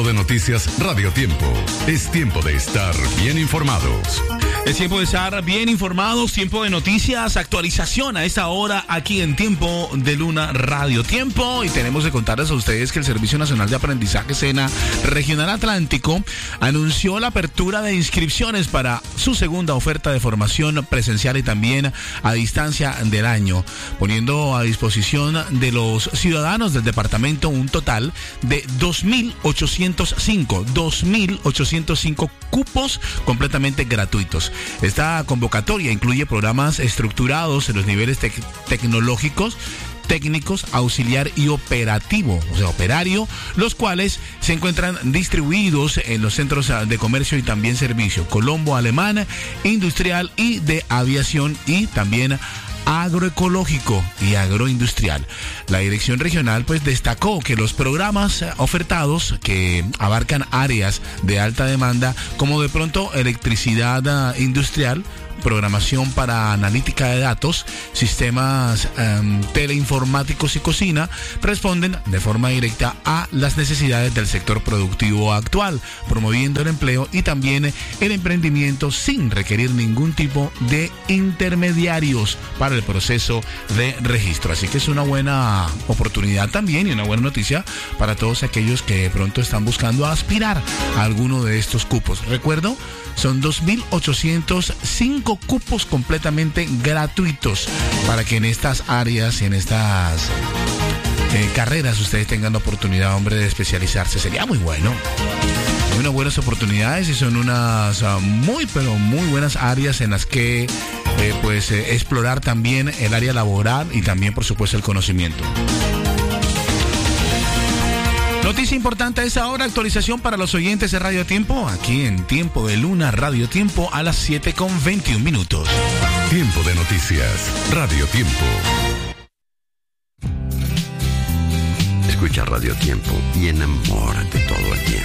Tiempo de Noticias Radio Tiempo. Es tiempo de estar bien informados. Es tiempo de estar bien informados, tiempo de noticias, actualización a esta hora aquí en Tiempo de Luna Radio Tiempo. Y tenemos que contarles a ustedes que el Servicio Nacional de Aprendizaje SENA Regional Atlántico anunció la apertura de inscripciones para su segunda oferta de formación presencial y también a distancia del año, poniendo a disposición de los ciudadanos del departamento un total de 2.805 cupos completamente gratuitos. Esta convocatoria incluye programas estructurados en los niveles tecnológicos, técnicos, auxiliar y operativo, o sea, operario, los cuales se encuentran distribuidos en los centros de comercio y también servicio, Colombo, Alemán, industrial y de aviación y también agroecológico y agroindustrial. La dirección regional pues destacó que los programas ofertados que abarcan áreas de alta demanda como de pronto electricidad industrial, programación para analítica de datos, sistemas teleinformáticos y cocina, responden de forma directa a las necesidades del sector productivo actual, promoviendo el empleo y también el emprendimiento sin requerir ningún tipo de intermediarios para el proceso de registro. Así que es una buena oportunidad también y una buena noticia para todos aquellos que de pronto están buscando aspirar a alguno de estos cupos. Recuerdo, son 2.805 cupos completamente gratuitos para que en estas áreas y en estas carreras ustedes tengan la oportunidad, hombre, de especializarse. Sería muy bueno. Hay unas buenas oportunidades y son unas muy buenas áreas en las que explorar también el área laboral y también, por supuesto, el conocimiento. Noticia importante a esa hora, actualización para los oyentes de Radio Tiempo, aquí en Tiempo de Luna Radio Tiempo a las 7:21. Tiempo de Noticias Radio Tiempo. Escucha Radio Tiempo y enamórate todo el tiempo.